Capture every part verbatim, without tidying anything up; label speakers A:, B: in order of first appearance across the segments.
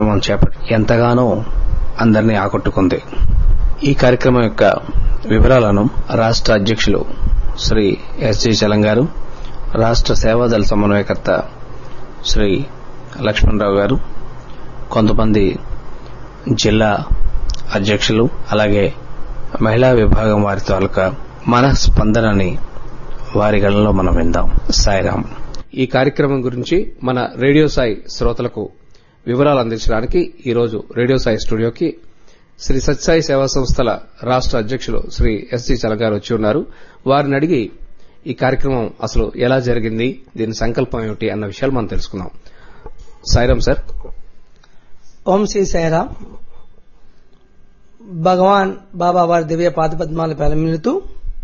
A: చేపట్టి ఎంతగానో అందరినీ ఆకట్టుకుంది. ఈ కార్యక్రమం యొక్క వివరాలను రాష్ట్ర అధ్యక్షులు శ్రీ ఎస్జి చలం గారు, రాష్ట్ర సేవాదళ సమన్వయకర్త శ్రీ లక్ష్మణరావు గారు, కొంతమంది జిల్లా అధ్యక్షులు, అలాగే మహిళా విభాగం వారి తాలూకా మన స్పందనని వారి గళంలో మనం విందాం. సాయిరాం. ఈ కార్యక్రమం గురించి మన రేడియో సాయి శ్రోతలకు వివరాలు అందించడానికి ఈరోజు రేడియో సాయి స్టూడియోకి శ్రీ సత్యసాయి సేవా సంస్థల రాష్ట్ర అధ్యక్షులు శ్రీ ఎస్జి చలం గారు వచ్చి ఉన్నారు. వారిని అడిగి ఈ కార్యక్రమం అసలు ఎలా జరిగింది, దీని సంకల్పం ఏమిటి అన్న విషయాలు మనం తెలుసుకుందాం. సాయిరాం సార్.
B: ఓం శ్రీ సాయిరాం. భగవాన్ బాబా వారి దివ్య పాదపద్మాలు పెలమిల్లుతూ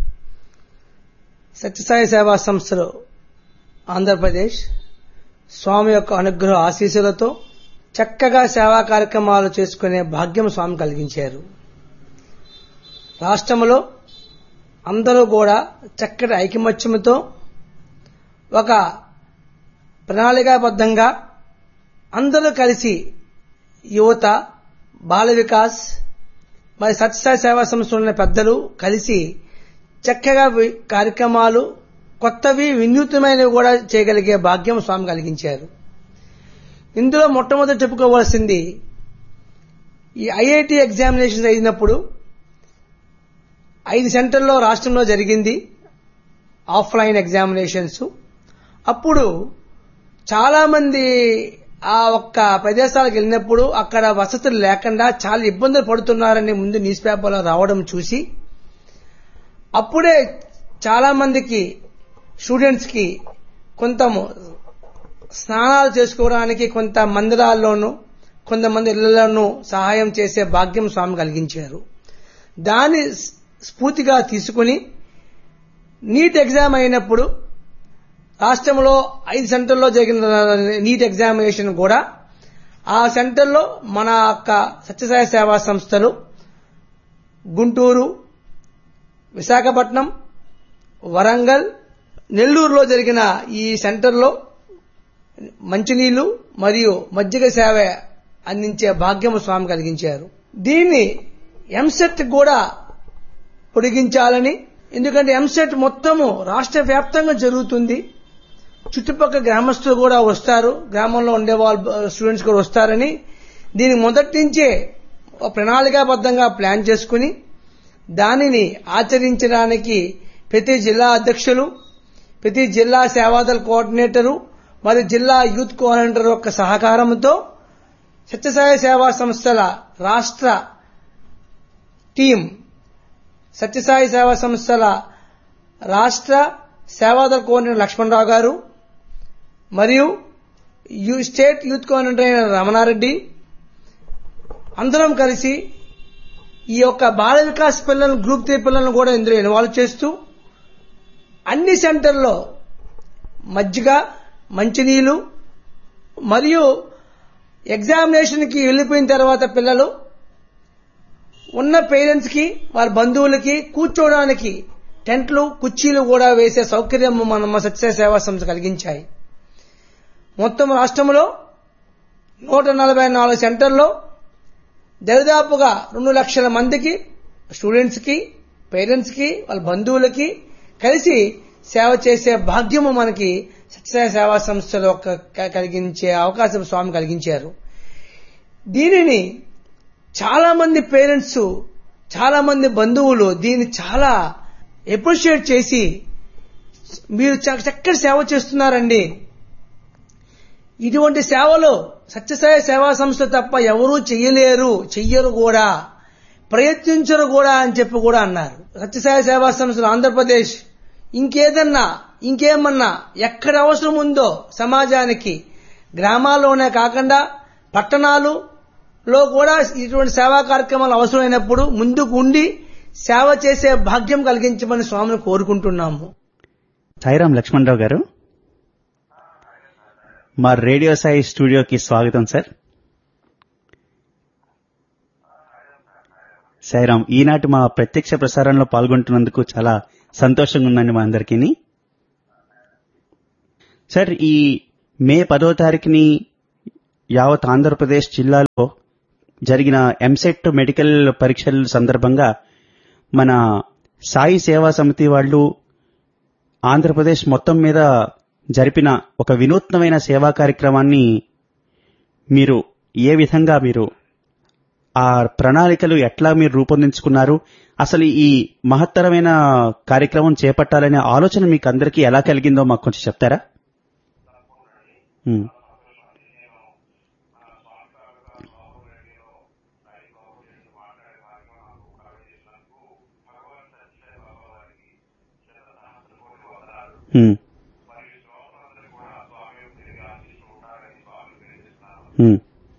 B: సత్యసాయి సేవా సంస్థలు ఆంధ్రప్రదేశ్ స్వామి యొక్క అనుగ్రహ ఆశీస్సులతో చక్కగా సేవా కార్యక్రమాలు చేసుకునే భాగ్యం స్వామి కలిగించారు. రాష్ట్రంలో అందరూ కూడా చక్కటి ఐకమత్యంతో ఒక ప్రణాళికాబద్ధంగా అందరూ కలిసి యువత, బాల వికాస్ మరి సత్యసాయి సేవా సంస్థలు ఉన్న పెద్దలు కలిసి చక్కగా కార్యక్రమాలు కొత్తవి వినూత్నమైనవి కూడా చేయగలిగే భాగ్యం స్వామి కలిగించారు. ఇందులో మొట్టమొదటి చెప్పుకోవాల్సింది ఈ ఐఐటి ఎగ్జామినేషన్ అయినప్పుడు ఐదు సెంటర్లో రాష్ట్రంలో జరిగింది ఆఫ్లైన్ ఎగ్జామినేషన్స్. అప్పుడు చాలా మంది ఆ ఒక్క ప్రదేశాలకు వెళ్ళినప్పుడు అక్కడ వసతులు లేకుండా చాలా ఇబ్బందులు పడుతున్నారని ముందు న్యూస్ పేపర్లో రావడం చూసి అప్పుడే చాలా మందికి స్టూడెంట్స్ కి కొంత స్నానాలు చేసుకోవడానికి కొంత మందిరాల్లోనూ కొంతమంది ఇళ్లలోనూ సహాయం చేసే భాగ్యం స్వామి కలిగించారు. దాన్ని స్ఫూర్తిగా తీసుకుని నీట్ ఎగ్జామ్ అయినప్పుడు రాష్ట్రంలో ఐదు సెంటర్లో జరిగిన నీట్ ఎగ్జామినేషన్ కూడా ఆ సెంటర్లో మన యొక్క సత్యసాయి సేవా సంస్థలు గుంటూరు, విశాఖపట్నం, వరంగల్, నెల్లూరులో జరిగిన ఈ సెంటర్లో మంచినీళ్లు మరియు మజ్జిగ సేవ అందించే భాగ్యం స్వామి కలిగించారు. దీన్ని ఎంసెట్ కూడా పొడిగించాలని, ఎందుకంటే ఎంసెట్ మొత్తము రాష్ట్ర వ్యాప్తంగా జరుగుతుంది. చుట్టుపక్కల గ్రామస్తులు కూడా వస్తారు, గ్రామంలో ఉండే వాళ్ళు స్టూడెంట్స్ కూడా వస్తారని దీన్ని మొదటి నుంచే ప్రణాళికాబద్ధంగా ప్లాన్ చేసుకుని దానిని ఆచరించడానికి ప్రతి జిల్లా అధ్యక్షులు, ప్రతి జిల్లా సేవాదళ కోఆర్డినేటరు మరియు జిల్లా యూత్ కోఆర్డినేటర్ యొక్క సహకారంతో సత్యసాయి సేవా సంస్థల రాష్ట్ర టీం, సత్యసాయి సేవా సంస్థల రాష్ట్ర సేవాదళ కోఆర్డినేటర్ లక్ష్మణరావు గారు మరియు స్టేట్ యూత్ కోఆర్డినేటర్ అయిన రమణారెడ్డి అందరం కలిసి ఈ యొక్క బాల వికాస్ పిల్లలను, గ్రూప్ త్రీ పిల్లలను కూడా ఇందులో ఇన్వాల్వ్ చేస్తూ అన్ని సెంటర్లో మజ్జిగ, మంచినీళ్లు మరియు ఎగ్జామినేషన్ కి వెళ్లిపోయిన తర్వాత పిల్లలు ఉన్న పేరెంట్స్ కి వారి బంధువులకి కూర్చోవడానికి టెంట్లు, కుర్చీలు కూడా వేసే సౌకర్యం మన సత్యసాయి సేవా సంస్థ కలిగించాయి. మొత్తం రాష్ట్రంలో నూట నలభై నాలుగు సెంటర్లో దాదాపుగా రెండు లక్షల మందికి స్టూడెంట్స్ కి, పేరెంట్స్ కి, వాళ్ళ బంధువులకి కలిసి సేవ చేసే భాగ్యము మనకి సత్యసాయి సేవా సంస్థలో కలిగించే అవకాశం స్వామి కలిగించారు. దీనిని చాలా మంది పేరెంట్స్, చాలా మంది బంధువులు దీన్ని చాలా అప్రిషియేట్ చేసి మీరు చక్కటి సేవ చేస్తున్నారండి, ఇటువంటి సేవలో సత్యసాయి సేవా సంస్థ తప్ప ఎవరూ చెయ్యలేరు, చెయ్యరు కూడా, ప్రయత్నించరు కూడా అని చెప్పి కూడా అన్నారు. సత్యసాయి సేవా సంస్థలు ఆంధ్రప్రదేశ్ ఇంకేదన్నా ఇంకేమన్నా ఎక్కడ అవసరం ఉందో సమాజానికి గ్రామాల్లోనే కాకుండా పట్టణాలులో కూడా ఇటువంటి సేవా కార్యక్రమాలు అవసరమైనప్పుడు ముందుకు ఉండి సేవ చేసే భాగ్యం కలిగించమని స్వామిని కోరుకుంటున్నాము.
C: సాయిరాం లక్ష్మణరావు గారు, మా రేడియో సాయి స్టూడియోకి స్వాగతం సార్. సాయిరాం, ఈనాటి మా ప్రత్యక్ష ప్రసారంలో పాల్గొంటున్నందుకు చాలా సంతోషంగా ఉందండి మా అందరికీ. సార్, ఈ మే పదో తారీఖుని యావత్ ఆంధ్రప్రదేశ్ జిల్లాలో జరిగిన ఎంసెట్ మెడికల్ పరీక్షల సందర్భంగా మన సాయి సేవా సమితి వాళ్ళు ఆంధ్రప్రదేశ్ మొత్తం మీద జరిపిన ఒక వినూత్నమైన సేవా కార్యక్రమాన్ని మీరు ఏ విధంగా మీరు ఆ ప్రణాళికలు ఎట్లా మీరు రూపొందించుకున్నారు, అసలు ఈ మహత్తరమైన కార్యక్రమం చేపట్టాలనే ఆలోచన మీకు అందరికీ ఎలా కలిగిందో మాకు కొంచెం చెప్తారా? Hmm. Hmm.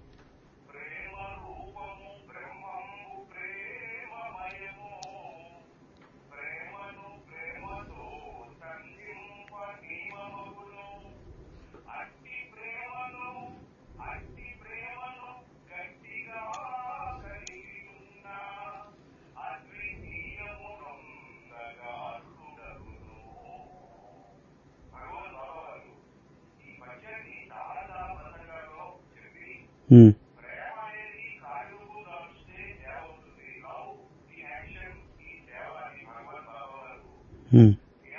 C: Hmm. Hmm.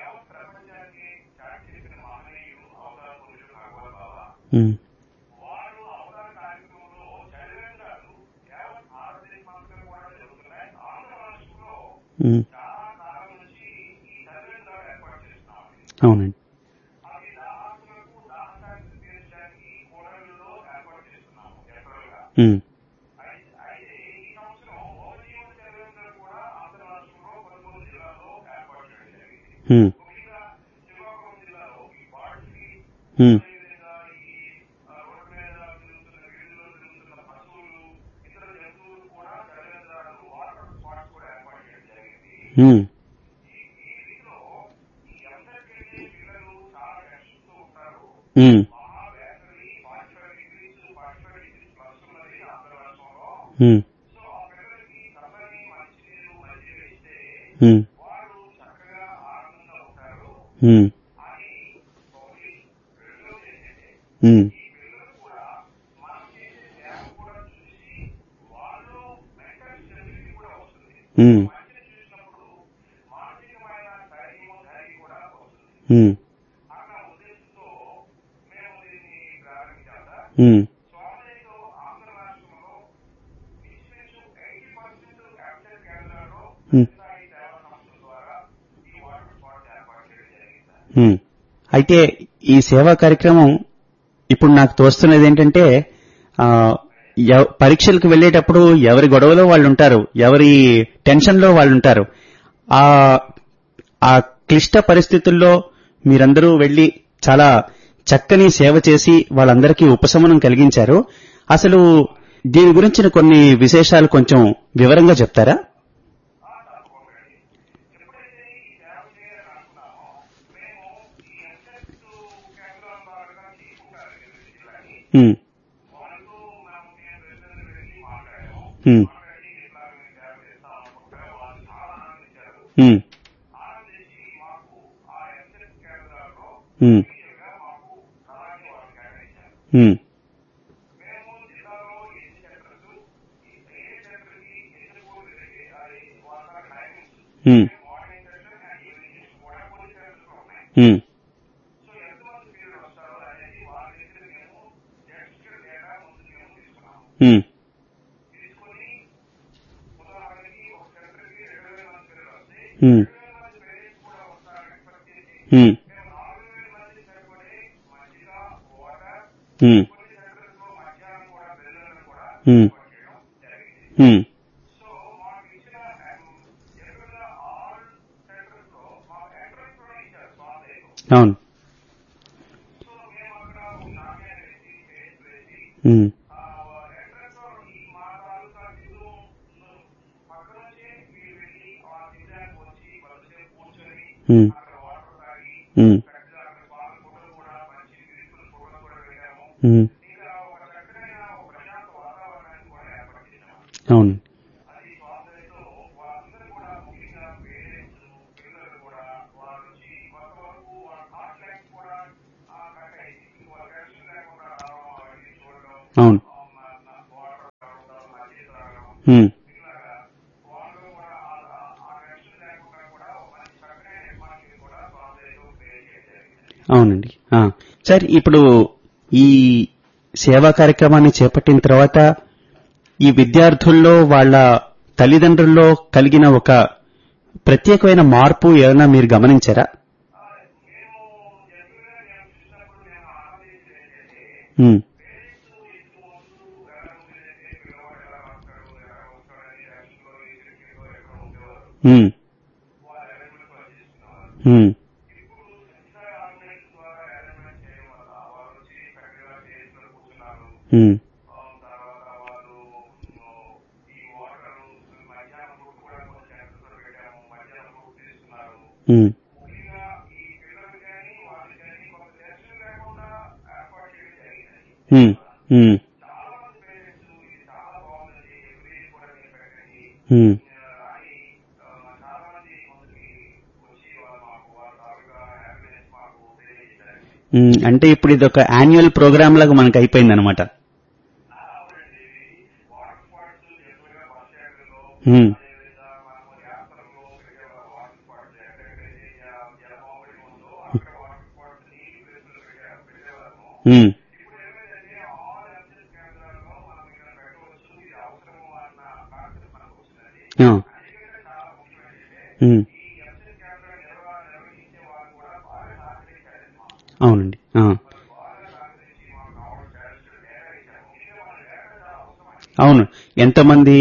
C: Hmm. Hmm. అవునండి. Hmm. Hmm. Hmm. Hmm. Hmm. Hmm. Hmm. Hmm. Hmm. Hmm. Hmm. Hmm. Hmm. Hmm. అయితే ఈ సేవా కార్యక్రమం ఇప్పుడు నాకు తోస్తున్నది ఏంటంటే ఆ, ఎవ- పరీక్షలకు వెళ్ళేటప్పుడు ఎవరి గొడవలో వాళ్ళు ఉంటారు, ఎవరి టెన్షన్లో వాళ్ళు ఉంటారు. ఆ ఆ క్లిష్ట పరిస్థితుల్లో మీరందరూ వెళ్లి చాలా చక్కని సేవ చేసి వాళ్ళందరికీ ఉపశమనం కలిగించారు. అసలు దీని గురించిన కొన్ని విశేషాలు కొంచెం వివరంగా చెప్తారా? హ్మ్. హ్మ్. హ్మ్. హ్మ్. హ్మ్. హ్మ్. హ్మ్. హ్మ్. హ్మ్. హ్మ్. హ్మ్. హ్మ్. హ్మ్. అవును. హ్మ్. హ్మ్. హ్మ్. హ్మ్. అవును. అవును. ఉమ్. అవునండి. సార్, ఇప్పుడు ఈ సేవా కార్యక్రమాన్ని చేపట్టిన తర్వాత ఈ విద్యార్థుల్లో వాళ్ళ తల్లిదండ్రుల్లో కలిగిన ఒక ప్రత్యేకమైన మార్పు ఏమైనా మీరు గమనించారా? ఉమ్. ఉమ్. ఉమ్. ఉమ్. ఉమ్. ఉమ్. ఉమ్. ఉమ్. అంటే ఇప్పుడు ఇది ఒక యాన్యువల్ ప్రోగ్రామ్ లాగా మనకు అయిపోయింది అనమాట. అవునండి. అవును. ఎంతమంది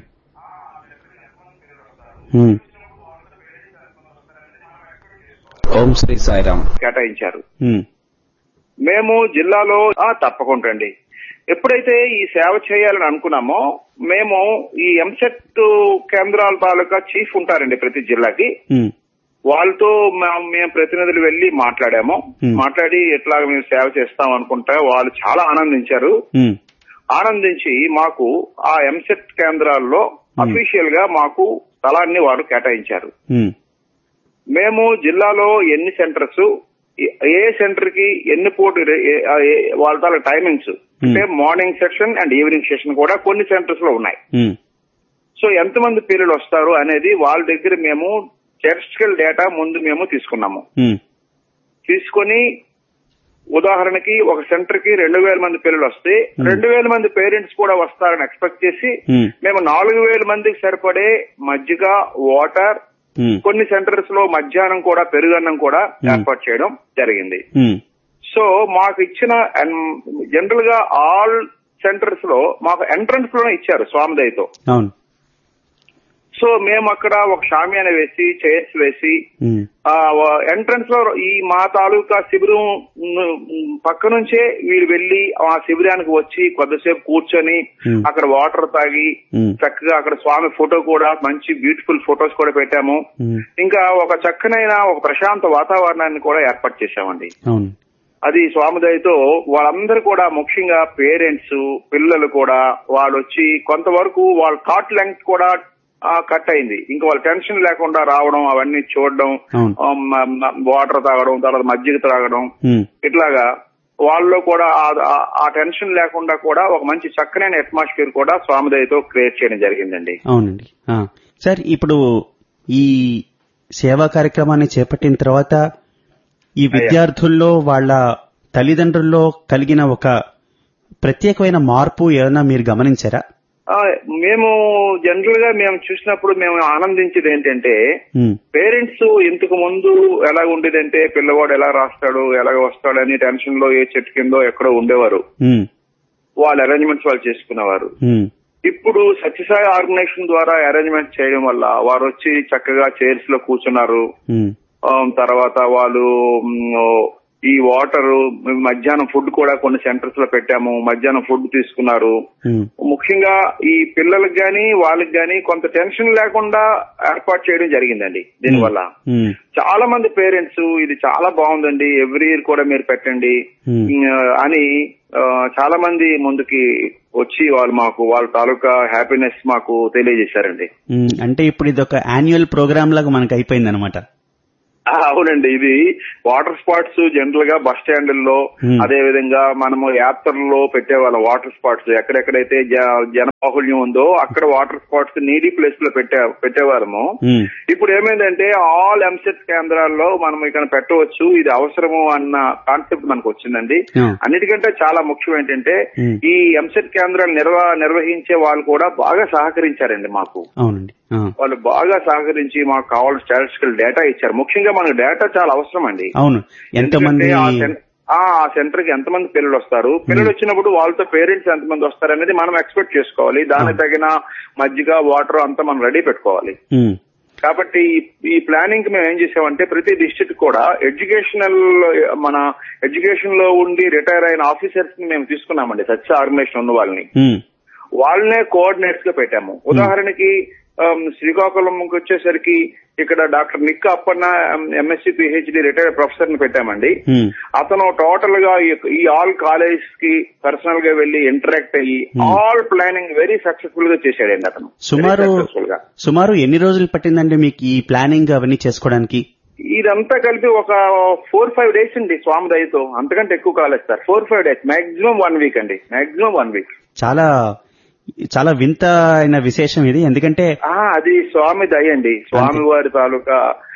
A: ఓం శ్రీ సాయిరామ్
D: కేటాయించారు. మేము జిల్లాలో తప్పకుండా అండి, ఎప్పుడైతే ఈ సేవ చేయాలని అనుకున్నామో మేము ఈ ఎంసెట్ కేంద్రాల తాలూకా చీఫ్ ఉంటారండి ప్రతి జిల్లాకి, వాళ్ళతో మేము ప్రతినిధులు వెళ్లి మాట్లాడాము. మాట్లాడి ఎట్లా మేము సేవ చేస్తాం అనుకుంటా వాళ్ళు చాలా ఆనందించారు. ఆనందించి మాకు ఆ ఎంసెట్ కేంద్రాల్లో అఫీషియల్ గా మాకు స్థలాన్ని వారు కేటాయించారు. మేము జిల్లాలో ఎన్ని సెంటర్స్, ఏ సెంటర్ కి ఎన్ని పోటీ, వాళ్ళ తాలూ టైమింగ్స్ అంటే morning session and evening session కూడా కొన్ని సెంటర్స్ లో ఉన్నాయి. సో ఎంతమంది పిల్లలు వస్తారు అనేది వాళ్ళ దగ్గర మేము స్టాటిస్టికల్ డేటా ముందు మేము తీసుకున్నాము. తీసుకొని ఉదాహరణకి ఒక సెంటర్ కి రెండు వేల మంది పిల్లలు వస్తే రెండు వేల మంది పేరెంట్స్ కూడా వస్తారని ఎక్స్పెక్ట్ చేసి మేము నాలుగు వేల మందికి సరిపడే మజ్జిగ, వాటర్, కొన్ని సెంటర్స్ లో మధ్యాహ్నం కూడా పెరుగన్నం కూడా ఏర్పాటు చేయడం జరిగింది. సో మాకు ఇచ్చిన జనరల్ గా ఆల్ సెంటర్స్ లో మాకు ఎంట్రన్స్ లోనే ఇచ్చారు స్వామిదయతో. సో మేము అక్కడ ఒక షామియానా వేసి చైర్స్ వేసి ఎంట్రన్స్ లో ఈ మా తాలూకా శిబిరం పక్క నుంచే వీళ్ళు వెళ్లి ఆ శిబిరానికి వచ్చి కొద్దిసేపు కూర్చొని అక్కడ వాటర్ తాగి చక్కగా అక్కడ స్వామి ఫోటో కూడా మంచి బ్యూటిఫుల్ ఫొటోస్ కూడా పెట్టాము. ఇంకా ఒక చక్కనైన ఒక ప్రశాంత వాతావరణాన్ని కూడా ఏర్పాటు చేశామండి. అది స్వామిదయతో వాళ్ళందరూ కూడా ముఖ్యంగా పేరెంట్స్, పిల్లలు కూడా వాళ్ళు వచ్చి కొంతవరకు వాళ్ళ థాట్ లెంగ్త్ కూడా కట్ అయింది. ఇంకా వాళ్ళ టెన్షన్ లేకుండా రావడం, అవన్నీ చూడడం, వాటర్ తాగడం, తర్వాత మజ్జిగ తాగడం, ఇట్లాగా వాళ్ళలో కూడా ఆ టెన్షన్ లేకుండా కూడా ఒక మంచి చక్కనైన అట్మాస్ఫియర్ కూడా స్వామిదయతో క్రియేట్ చేయడం జరిగిందండి.
C: అవునండి. సార్, ఇప్పుడు ఈ సేవా కార్యక్రమాన్ని చేపట్టిన తర్వాత ఈ విద్యార్థుల్లో వాళ్ళ తల్లిదండ్రుల్లో కలిగిన ఒక ప్రత్యేకమైన మార్పు ఏమైనా మీరు గమనించారా?
D: మేము జనరల్ గా మేము చూసినప్పుడు మేము ఆనందించేది ఏంటంటే పేరెంట్స్ ఇంతకు ముందు ఎలా ఉండేదంటే పిల్లవాడు ఎలా రాస్తాడు, ఎలా వస్తాడు అని టెన్షన్ లో ఏ చెట్టు కిందో ఎక్కడో ఉండేవారు. వాళ్ళ అరేంజ్మెంట్స్ వాళ్ళు చేసుకునేవారు. ఇప్పుడు సత్యసాయి ఆర్గనైజేషన్ ద్వారా అరేంజ్మెంట్ చేయడం వల్ల వారు వచ్చి చక్కగా చైర్స్ లో కూర్చున్నారు. తర్వాత వాళ్ళు ఈ వాటర్, మధ్యాహ్నం ఫుడ్ కూడా కొన్ని సెంటర్స్ లో పెట్టాము, మధ్యాహ్నం ఫుడ్ తీసుకున్నారు. ముఖ్యంగా ఈ పిల్లలకు గాని వాళ్ళకి గాని కొంత టెన్షన్ లేకుండా ఏర్పాటు చేయడం జరిగిందండి. దీనివల్ల చాలా మంది పేరెంట్స్ ఇది చాలా బాగుందండి, ఎవ్రీ ఇయర్ కూడా మీరు పెట్టండి అని చాలా మంది ముందుకి వచ్చి వాళ్ళు మాకు వాళ్ళ తాలూకా హ్యాపీనెస్ మాకు తెలియజేశారండి.
C: అంటే ఇప్పుడు ఇది ఒక యాన్యువల్ ప్రోగ్రామ్ లాగా మనకు అయిపోయింది అనమాట.
D: అవునండి, ఇది వాటర్ స్పాట్స్ జనరల్ గా బస్ స్టాండ్ల్లో, అదే విధంగా మనము యాత్రల్లో పెట్టేవాళ్ళం. వాటర్ స్పాట్స్ ఎక్కడెక్కడైతే జనబాహుళ్యం ఉందో అక్కడ వాటర్ స్పాట్స్ నీడీ ప్లేస్ లో పెట్టే పెట్టేవాళ్ళము. ఇప్పుడు ఏమైందంటే ఆల్ ఎంసెట్ కేంద్రాల్లో మనం ఇక్కడ పెట్టవచ్చు, ఇది అవసరము అన్న కాన్సెప్ట్ మనకు వచ్చిందండి. అన్నిటికంటే చాలా ముఖ్యం ఏంటంటే ఈ ఎంసెట్ కేంద్రాలు నిర్వ నిర్వహించే వాళ్ళు కూడా బాగా సహకరించారండి మాకు. వాళ్ళు బాగా సహకరించి మాకు కావాల్సిన స్టాటిస్టికల్ డేటా ఇచ్చారు. ముఖ్యంగా మనకు డేటా చాలా అవసరం అండి.
C: అవును, ఎంతమంది
D: ఆ సెంటర్ కి ఎంతమంది పిల్లలు వస్తారు, పిల్లలు వచ్చినప్పుడు వాళ్ళతో పేరెంట్స్ ఎంతమంది వస్తారు అనేది మనం ఎక్స్పెక్ట్ చేసుకోవాలి. దానికి తగిన మజ్జిగ, వాటర్ అంతా మనం రెడీ పెట్టుకోవాలి. కాబట్టి ఈ ప్లానింగ్ కి మేము ఏం చేసామంటే ప్రతి డిస్ట్రిక్ట్ కూడా ఎడ్యుకేషనల్ మన ఎడ్యుకేషన్ లో ఉండి రిటైర్ అయిన ఆఫీసర్స్ ని మేము తీసుకున్నామండి. సచ్ ఆర్గనైజేషన్ ఉన్న వాళ్ళని వాళ్ళనే కోఆర్డినేట్స్ గా పెట్టాము. ఉదాహరణకి శ్రీకాకుళంకి వచ్చేసరికి ఇక్కడ doctor నిక్క Appanna MSc PhD retired professor ని పెట్టామండి. అతను టోటల్ గా ఈ ఆల్ కాలేజ్ కి పర్సనల్ గా వెళ్లి ఇంటరాక్ట్ అయ్యి ఆల్ ప్లానింగ్ వెరీ సక్సెస్ఫుల్ గా చేశాడండి అతను.
C: సుమారు సుమారు ఎన్ని రోజులు పట్టిందండి మీకు ఈ ప్లానింగ్ అవన్నీ చేసుకోవడానికి?
D: ఇదంతా కలిపి ఒక ఫోర్ ఫైవ్ డేస్ అండి స్వామి దయతో. అంతకంటే ఎక్కువ కాలేదు sir, four five days maximum one week అండి, మాక్సిమం వన్ వీక్.
C: చాలా చాలా వింత అయిన విశేషం ఇది. ఎందుకంటే
D: అది స్వామి దయ అండి, స్వామి వారి తాలూకా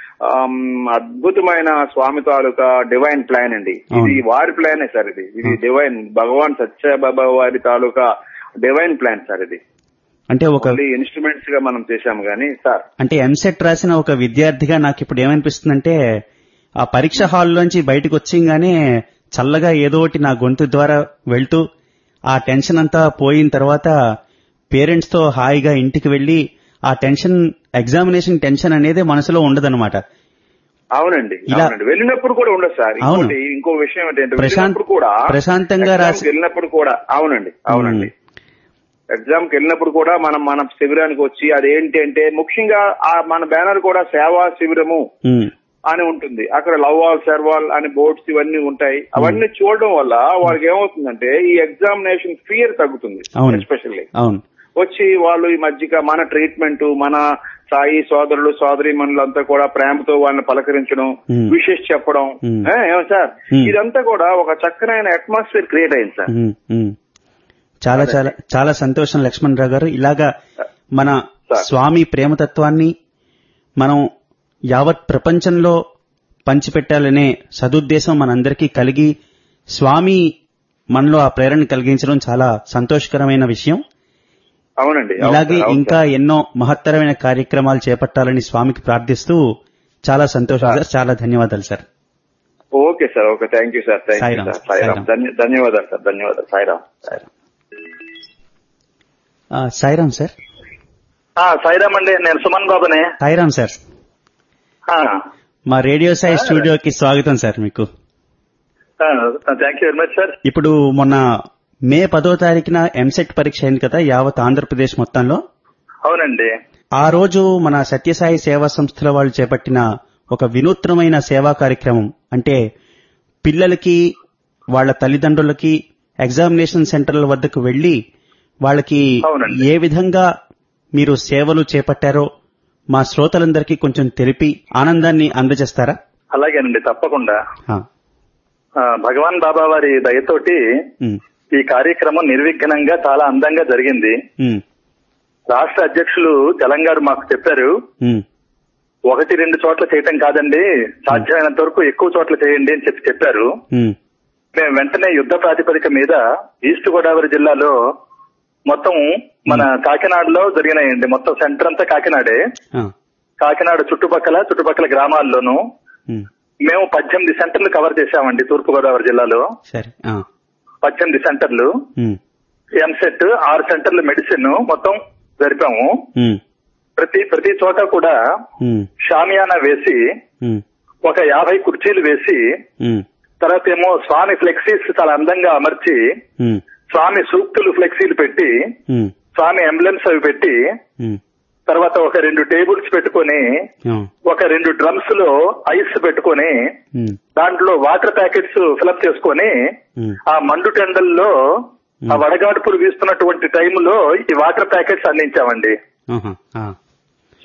D: అద్భుతమైన స్వామి తాలూకా డివైన్ ప్లాన్ అండి. ఇది వారి ప్లానే సార్, ఇది ఇది డివైన్ భగవాన్ సత్యబాబా వారి తాలూకా డివైన్ ప్లాన్ సార్. ఇది
C: అంటే ఒక
D: ఇన్స్ట్రుమెంట్స్ గా మనం చేశాము గానీ సార్.
C: అంటే ఎంసెట్ రాసిన ఒక విద్యార్థిగా నాకు ఇప్పుడు ఏమనిపిస్తుందంటే ఆ పరీక్ష హాల్లోంచి బయటకు వచ్చేగానే చల్లగా ఏదో ఒకటి నా గొంతు ద్వారా వెళ్తూ ఆ టెన్షన్ అంతా పోయిన తర్వాత పేరెంట్స్ తో హాయిగా ఇంటికి వెళ్లి ఆ టెన్షన్ ఎగ్జామినేషన్ టెన్షన్ అనేది మనసులో ఉండదన్నమాట.
D: అవునండి, వెళ్ళినప్పుడు కూడా ఉండదు సార్. ఇంకో విషయం ఏంటంటే కూడా
C: ప్రశాంతంగా రాసి
D: వెళ్ళినప్పుడు కూడా అవునండి అవునండి ఎగ్జామ్ కి వెళ్ళినప్పుడు కూడా మనం మన శిబిరానికి వచ్చి అదేంటి అంటే ముఖ్యంగా మన బ్యానర్ కూడా సేవా శిబిరము అని ఉంటుంది. అక్కడ లవ్ ఆల్ సర్వాల్ అని బోర్డ్స్ ఇవన్నీ ఉంటాయి. అవన్నీ చూడడం వల్ల వాళ్ళకి ఏమవుతుందంటే ఈ ఎగ్జామినేషన్ ఫియర్ తగ్గుతుంది. ఎస్పెషల్లీ వచ్చి వాళ్ళు ఈ మధ్యగా మన ట్రీట్మెంట్, మన సాయి సోదరులు సోదరి మనులంతా కూడా ప్రేమతో వాళ్ళని పలకరించడం, విషెస్ చెప్పడం, ఏమో సార్ ఇదంతా కూడా ఒక చక్కనైన అట్మాస్ఫియర్ క్రియేట్ అయింది సార్.
C: చాలా చాలా చాలా సంతోషం లక్ష్మణ్ రావు గారు. ఇలాగా మన స్వామి ప్రేమతత్వాన్ని మనం యావత్ ప్రపంచంలో పంచిపెట్టాలనే సదుద్దేశం మనందరికీ కలిగి స్వామి మనలో ఆ ప్రేరణ కలిగించడం చాలా సంతోషకరమైన విషయం.
D: అవునండి.
C: ఇలాగే ఇంకా ఎన్నో మహత్తరమైన కార్యక్రమాలు చేపట్టాలని స్వామికి ప్రార్థిస్తూ చాలా సంతోషం సార్. చాలా ధన్యవాదాలు sir.
D: Okay sir, okay, thank you sir. ధన్యవాదాలు సార్, ధన్యవాదాలు. సాయిరామ్.
C: సాయిరామ్ సార్.
E: సాయిరామ్ అండి, నేను సుమన్ బాబునే.
C: సాయిరామ్ సార్. మా రేడియో సాయి స్టూడియోకి స్వాగతం సార్ మీకు.
E: Thank you very much sir.
C: ఇప్పుడు మొన్న మే పదో తారీఖున ఎంసెట్ పరీక్ష అయింది కదా యావత్ ఆంధ్రప్రదేశ్ మొత్తంలో.
E: అవునండి.
C: ఆ రోజు మన సత్యసాయి సేవా సంస్థల వాళ్ళు చేపట్టిన ఒక వినూత్నమైన సేవా కార్యక్రమం, అంటే పిల్లలకి వాళ్ళ తల్లిదండ్రులకి ఎగ్జామినేషన్ సెంటర్ల వద్దకు వెళ్లి వాళ్ళకి ఏ విధంగా మీరు సేవలు చేపట్టారో మా శ్రోతలందరికీ కొంచెం తెలిపి ఆనందాన్ని అందజేస్తారా?
E: అలాగేనండి, తప్పకుండా. భగవాన్ బాబా వారి దయతోటి ఈ కార్యక్రమం నిర్విఘ్నంగా చాలా అందంగా జరిగింది. రాష్ట్ర అధ్యక్షులు తెలంగాణ మాకు చెప్పారు, ఒకటి రెండు చోట్ల చేయటం కాదండి, సాధ్యమైనంత వరకు ఎక్కువ చోట్ల చేయండి అని చెప్పి చెప్పారు. మేము వెంటనే యుద్ధ ప్రాతిపదిక మీద ఈస్ట్ గోదావరి జిల్లాలో మొత్తం మన కాకినాడలో జరిగినాయండి. మొత్తం సెంటర్ అంతా కాకినాడే. కాకినాడ చుట్టుపక్కల చుట్టుపక్కల గ్రామాల్లోనూ మేము పద్దెనిమిది సెంటర్లు కవర్ చేశామండి. తూర్పు గోదావరి జిల్లాలో పద్దెనిమిది సెంటర్లు ఎంసెట్, ఆరు సెంటర్లు మెడిసిన్ మొత్తం జరిపాము. ప్రతి ప్రతి చోట కూడా షామియానా వేసి ఒక యాభై కుర్చీలు వేసి తర్వాత ఏమో స్వామి ఫ్లెక్సీస్ చాలా అందంగా అమర్చి స్వామి సూక్తులు ఫ్లెక్సీలు పెట్టి స్వామి ఎంబ్లెమ్స్ అవి పెట్టి తర్వాత ఒక రెండు టేబుల్స్ పెట్టుకుని ఒక రెండు డ్రమ్స్ లో ఐస్ పెట్టుకుని దాంట్లో వాటర్ ప్యాకెట్స్ ఫిలప్ చేసుకుని ఆ మండు టెండల్లో ఆ వడగాడుపులు వీస్తున్నటువంటి టైంలో ఈ వాటర్ ప్యాకెట్స్ అందించామండి.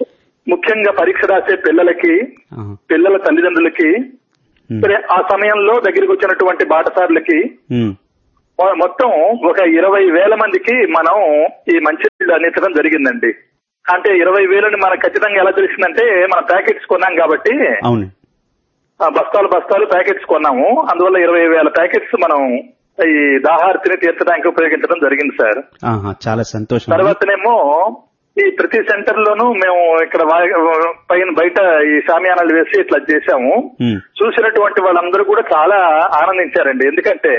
E: ముఖ్యంగా పరీక్ష రాసే పిల్లలకి, పిల్లల తల్లిదండ్రులకి, ఆ సమయంలో దగ్గరికి వచ్చినటువంటి బాటసారులకి మొత్తం ఒక ఇరవై వేల మందికి మనం ఈ మంచినీళ్ళు అందించడం జరిగిందండి. అంటే ఇరవై వేలని మనకు ఖచ్చితంగా ఎలా తెలిసిందంటే మన ప్యాకెట్స్ కొన్నాం కాబట్టి, బస్తాలు బస్తాలు ప్యాకెట్స్ కొన్నాము. అందువల్ల ఇరవై వేల ప్యాకెట్స్ మనం ఈ దాహార్తిని తీర్చడానికి ఉపయోగించడం జరిగింది సార్.
C: చాలా సంతోషం.
E: తర్వాతనేమో ఈ ప్రతి సెంటర్ లోనూ మేము ఇక్కడ పైన బయట ఈ షామియానాలు వేసి ఇట్లా చేశాము. చూసినటువంటి వాళ్ళందరూ కూడా చాలా ఆనందించారండి. ఎందుకంటే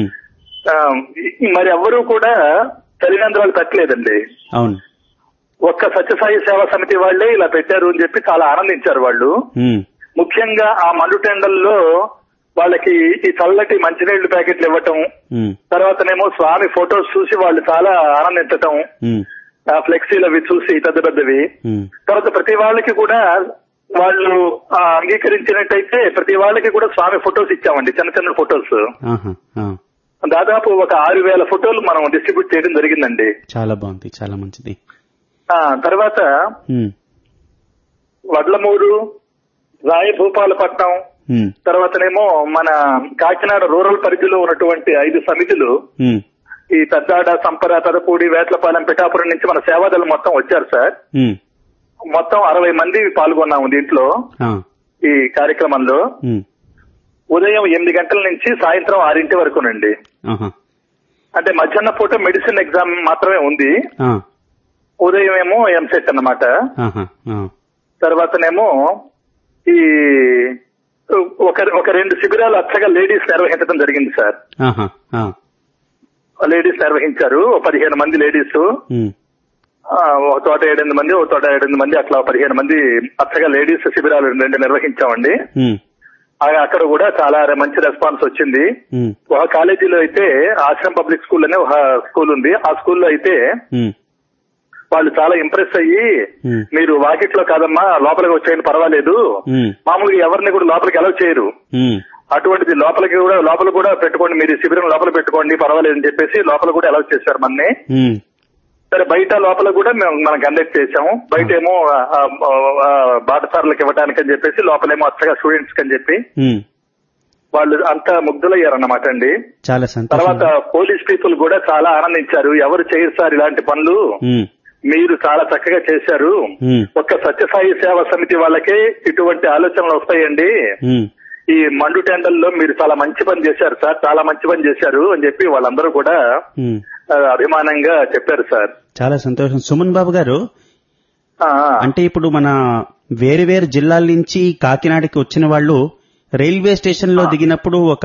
E: మరి ఎవ్వరూ కూడా తల్లిదండ్రులు పెట్టలేదండి.
C: అవును,
E: ఒక్క సత్యసాయి సేవా సమితి వాళ్లే ఇలా పెట్టారు అని చెప్పి చాలా ఆనందించారు వాళ్ళు. ముఖ్యంగా ఆ మండుటెండల్లో వాళ్ళకి ఈ చల్లటి మంచినీళ్లు ప్యాకెట్లు ఇవ్వటం, తర్వాతనేమో స్వామి ఫొటోస్ చూసి వాళ్ళు చాలా ఆనందించటం, ఫ్లెక్సీలు అవి చూసి పెద్ద పెద్దవి. తర్వాత ప్రతి వాళ్ళకి కూడా వాళ్ళు అంగీకరించినట్టయితే ప్రతి వాళ్ళకి కూడా స్వామి ఫొటోస్ ఇచ్చామండి, చిన్న చిన్న ఫొటోస్. దాదాపు ఒక ఆరు వేల ఫోటోలు మనం డిస్ట్రిబ్యూట్ చేయడం జరిగిందండి.
C: చాలా బాగుంది, చాలా మంచిది.
E: తర్వాత వడ్లమూరు, రాయభూపాలపట్నం, తర్వాతనేమో మన కాకినాడ రూరల్ పరిధిలో ఉన్నటువంటి ఐదు సమితులు, ఈ పెద్దాడ, సంపర, పెదపూడి, వేట్లపాలెం, పిఠాపురం నుంచి మన సేవాదళం మొత్తం వచ్చారు సార్. మొత్తం అరవై మంది పాల్గొన్నాము దీంట్లో. ఈ కార్యక్రమంలో ఉదయం ఎనిమిది గంటల నుంచి సాయంత్రం ఆరింటి వరకునండి. అంటే మధ్యాహ్న పూట మెడిసిన్ ఎగ్జామ్ మాత్రమే ఉంది, ఉదయం ఏమో ఎంసెట్ అన్నమాట. తర్వాతనేమో ఈ ఒక ఒక రెండు శిబిరాలు అచ్చగా లేడీస్ నిర్వహించడం జరిగింది సార్. లేడీస్ నిర్వహించారు, పదిహేను మంది లేడీస్, ఒక తోట ఏడెనిమిది మంది, ఒక తోట ఏడెనిమిది మంది, అట్లా పదిహేను మంది అచ్చగా లేడీస్ శిబిరాలు రెండు నిర్వహించామండి. అక్కడ కూడా చాలా మంచి రెస్పాన్స్ వచ్చింది. ఒక కాలేజీలో అయితే ఆశ్రమ్ పబ్లిక్ స్కూల్ అనే ఒక స్కూల్ ఉంది, ఆ స్కూల్లో అయితే వాళ్ళు చాలా ఇంప్రెస్ అయ్యి, మీరు వాకిట్లో కాదమ్మా లోపలికి వచ్చేయండి పర్వాలేదు, మామూలుగా ఎవరిని కూడా లోపలికి అలౌ చేయరు, అటువంటిది లోపలికి కూడా లోపల కూడా పెట్టుకోండి, మీరు శిబిరం లోపల పెట్టుకోండి పర్వాలేదు అని చెప్పేసి లోపల కూడా అలౌ చేశారు మనని. సరే, బయట లోపల కూడా మేము మనం కండక్ట్ చేశాము. బయట ఏమో బాటసారులకు ఇవ్వడానికి అని చెప్పేసి, లోపలేమో అచ్చగా స్టూడెంట్స్ అని చెప్పి వాళ్ళు అంతా ముగ్ధులయ్యారన్నమాట అండి.
C: చాలా
E: తర్వాత పోలీస్ పీపుల్ కూడా చాలా ఆనందించారు. ఎవరు చేయరు సార్ ఇలాంటి పనులు, మీరు చాలా చక్కగా చేశారు, ఒక్క సత్యసాయి సేవా సమితి వాళ్ళకే ఇటువంటి ఆలోచనలు వస్తాయండి, ఈ మండు టెండల్లో మీరు చాలా మంచి పని చేశారు సార్, చాలా మంచి పని చేశారు అని చెప్పి వాళ్ళందరూ కూడా అభిమానంగా చెప్పారు సార్.
C: చాలా సంతోషం. సుమన్ బాబు గారు, అంటే ఇప్పుడు మన వేరు వేరు జిల్లాల నుంచి కాకినాడకి వచ్చిన వాళ్ళు రైల్వే స్టేషన్ లో దిగినప్పుడు ఒక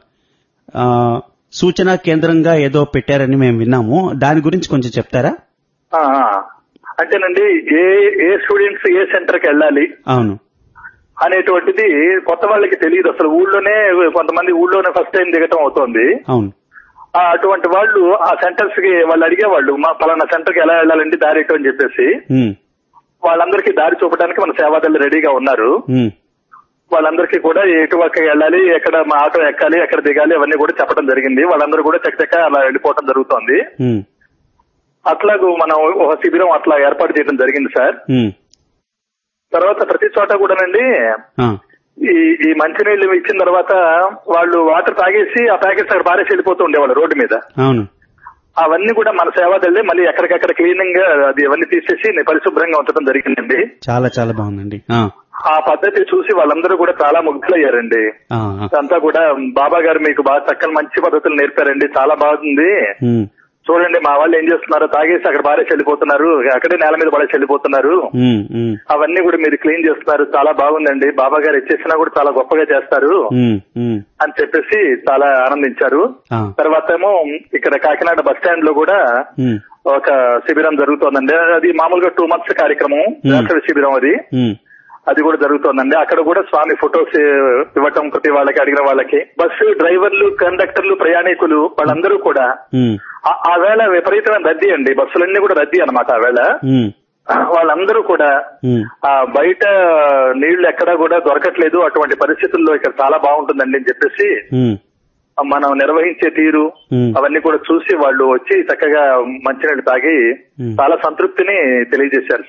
C: సూచనా కేంద్రంగా ఏదో పెట్టారని మేము విన్నాము, దాని గురించి కొంచెం చెప్తారా?
E: అంటేనండి, ఏ ఏ స్టూడెంట్స్ ఏ సెంటర్ కి వెళ్ళాలి
C: అవును
E: అనేటువంటిది కొత్త వాళ్ళకి తెలియదు అసలు. ఊళ్ళోనే కొంతమంది ఊళ్ళోనే ఫస్ట్ టైం దిగటం అవుతోంది.
C: అవును,
E: అటువంటి వాళ్ళు ఆ సెంటర్స్ కి వాళ్ళు అడిగేవాళ్ళు, మా పలానా సెంటర్ కి ఎలా వెళ్ళాలండి దారి ఎటు అని చెప్పేసి. వాళ్ళందరికీ దారి చూపడానికి మన సేవాదళ్ళు రెడీగా ఉన్నారు. వాళ్ళందరికీ కూడా ఎటువక్క వెళ్ళాలి, ఎక్కడ మా ఆటో ఎక్కాలి, ఎక్కడ దిగాలి, అవన్నీ కూడా చెప్పడం జరిగింది. వాళ్ళందరూ కూడా చక్కచక్క అలా వెళ్ళిపోవడం జరుగుతోంది. అట్లాగూ మనం ఒక శిబిరం అట్లా ఏర్పాటు చేయడం జరిగింది సార్. తర్వాత ప్రతి చోట కూడానండి ఈ ఈ మంచినీళ్లు ఇచ్చిన తర్వాత వాళ్ళు వాటర్ తాగేసి ఆ ప్యాకెట్స్ అక్కడ పారేసి వెళ్ళిపోతూ ఉండేవాళ్ళు రోడ్డు మీద.
C: అవును,
E: అవన్నీ కూడా మన సేవాదళ్ళే మళ్ళీ ఎక్కడికక్కడ క్లీనింగ్ గా అది అవన్నీ తీసేసి పరిశుభ్రంగా ఉంచడం జరిగిందండి.
C: చాలా చాలా బాగుందండి.
E: ఆ పద్ధతి చూసి వాళ్ళందరూ కూడా చాలా ముగ్ధులయ్యారండి. అంతా కూడా బాబా గారు మీకు బాగా చక్కని మంచి పద్ధతులు నేర్పారండి, చాలా బాగుంది, చూడండి మా వాళ్ళు ఏం చేస్తున్నారో తాగేసి అక్కడ బారేసి వెళ్ళిపోతున్నారు, అక్కడే నేల మీద పడేసి వెళ్ళిపోతున్నారు, అవన్నీ కూడా మీరు క్లీన్ చేస్తున్నారు, చాలా బాగుందండి, బాబా గారు ఇచ్చేసినా కూడా చాలా గొప్పగా చేస్తారు అని చెప్పేసి చాలా ఆనందించారు. తర్వాత ఏమో ఇక్కడ కాకినాడ బస్ స్టాండ్ లో కూడా ఒక శిబిరం జరుగుతోందండి. అది మామూలుగా టూ మంత్స్ కార్యక్రమం, వేసవి శిబిరం అది అది కూడా జరుగుతోందండి. అక్కడ కూడా స్వామి ఫొటోస్ ఇవ్వటం ప్రతి వాళ్ళకి, అడిగిన వాళ్ళకి. బస్సు డ్రైవర్లు, కండక్టర్లు, ప్రయాణికులు వాళ్ళందరూ కూడా ఆ వేళ విపరీతమైన రద్దీ అండి, బస్సులన్నీ కూడా రద్దీ అన్నమాట ఆ వేళ. వాళ్ళందరూ కూడా ఆ బయట నీళ్లు ఎక్కడా కూడా దొరకట్లేదు, అటువంటి పరిస్థితుల్లో ఇక్కడ చాలా బాగుంటుందండి అని చెప్పేసి మనం నిర్వహించే తీరు అవన్నీ కూడా చూసి వాళ్ళు వచ్చి చక్కగా మంచినీళ్ళు తాగి చాలా సంతృప్తిని తెలియజేశారు సార్.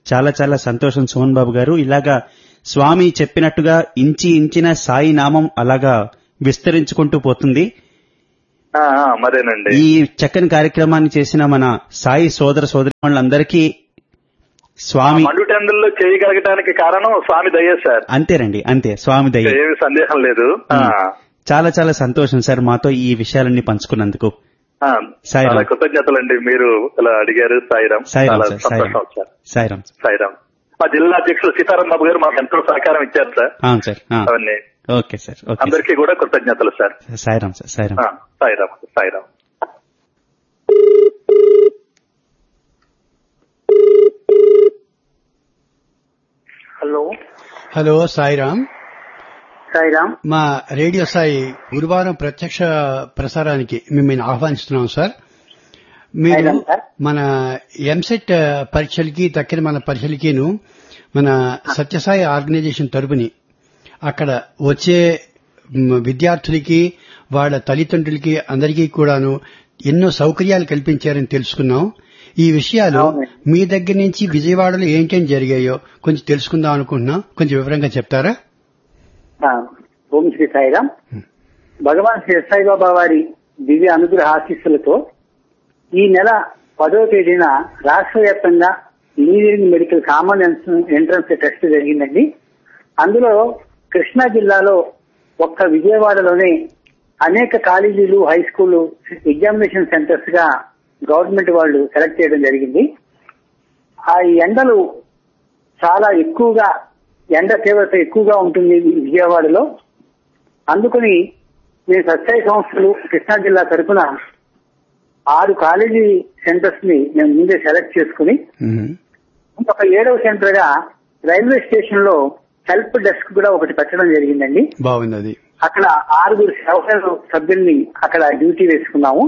C: చాలా చాలా సంతోషం సుమన్ బాబు గారు. ఇలాగా స్వామి చెప్పినట్టుగా ఇంచి ఇంచిన సాయి నామం అలాగా విస్తరించుకుంటూ పోతుంది.
E: మరేనండి
C: ఈ చక్కని కార్యక్రమాన్ని చేసిన మన సాయి సోదర సోదరిమణులందరికీ స్వామి
E: మండుటెందుల్లో చేయగలగడానికి కారణం స్వామి దయ సార్.
C: అంతేనండి, అంతే, స్వామి దయ,
E: ఏమి సందేహం లేదు.
C: చాలా చాలా సంతోషం సార్ మాతో ఈ విషయాలన్నీ పంచుకున్నందుకు.
E: చాలా కృతజ్ఞతలండి. మీరు ఇలా అడిగారు. సాయిరాం.
C: సాయిరాం.
E: సాయిరాం. మా జిల్లా అధ్యక్షులు సీతారాం బాబు గారు మాకు ఎంతో సహకారం ఇచ్చారు సార్.
C: సార్
E: అవన్నీ
C: ఓకే సార్.
E: అందరికీ కూడా కృతజ్ఞతలు sir.
C: Sairam sir. Sairam.
E: Sairam. Sairam.
F: Hello
G: hello Sairam.
F: Sairam.
G: మా రేడియో సాయి గురువారం ప్రత్యక్ష ప్రసారానికి మిమ్మల్ని ఆహ్వానిస్తున్నాం సార్. మీరు మన ఎంసెట్ పరీక్షలకి తక్కిన మన పరీక్షలకిను మన సత్యసాయి ఆర్గనైజేషన్ తరపుని అక్కడ వచ్చే విద్యార్థులకి వాళ్ళ తల్లిదండ్రులకి అందరికీ కూడాను ఎన్నో సౌకర్యాలు కల్పించారని తెలుసుకున్నాం. ఈ విషయాలు మీ దగ్గర నుంచి విజయవాడలో ఏంటేం జరిగాయో కొంచెం తెలుసుకుందాం అనుకుంటున్నాం. కొంచెం వివరంగా చెప్తారా?
F: ఓం శ్రీ సాయిరాం. భగవాన్ శ్రీ సాయిబాబా వారి దివ్య అనుగ్రహ ఆశీస్సులతో ఈ నెల పదవ తేదీన రాష్ట్ర వ్యాప్తంగా engineering medical common entrance test జరిగిందండి. అందులో కృష్ణా జిల్లాలో ఒక్క విజయవాడలోనే అనేక కాలేజీలు, హై స్కూల్ ఎగ్జామినేషన్ సెంటర్స్ గా గవర్నమెంట్ వాళ్ళు సెలెక్ట్ చేయడం జరిగింది. ఆ ఎండలు చాలా ఎక్కువగా, ఎండ తీవ్రత ఎక్కువగా ఉంటుంది విజయవాడలో. అందుకని మేము సత్సాయి సంస్థలు కృష్ణా జిల్లా తరఫున ఆరు కాలేజీ సెంటర్స్ ని మేము ముందే సెలెక్ట్ చేసుకుని ఒక ఏడవ సెంటర్ గా రైల్వే స్టేషన్ లో హెల్ప్ డెస్క్ కూడా ఒకటి పెట్టడం జరిగిందండి.
G: బాగుంది.
F: అక్కడ ఆరుగురు సేవకుల సభ్యుల్ని అక్కడ డ్యూటీ వేసుకున్నాము.